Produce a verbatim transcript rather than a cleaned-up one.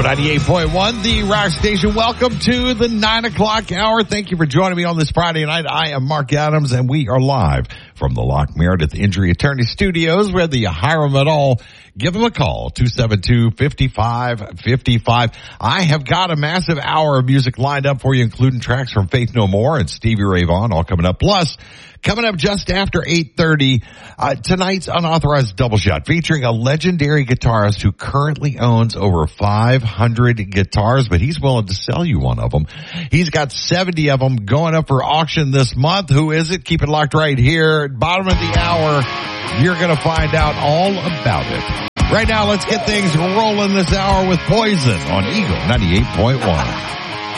ninety-eight point one, the rock station. Welcome to the nine o'clock hour. Thank you for joining me on this Friday night. I am Mark Adams, and we are live from the Lock Meredith Injury Attorney Studios, whether you hire them at all. Give them a call, two seven two, five five five five. I have got a massive hour of music lined up for you, including tracks from Faith No More and Stevie Ray Vaughan, all coming up. Plus, coming up just after eight thirty, uh, tonight's Unauthorized Double Shot, featuring a legendary guitarist who currently owns over five hundred guitars, but he's willing to sell you one of them. He's got seventy of them going up for auction this month. Who is it? Keep it locked right here. Bottom of the hour, you're going to find out all about it. Right now, let's get things rolling this hour with Poison on Eagle ninety-eight point one.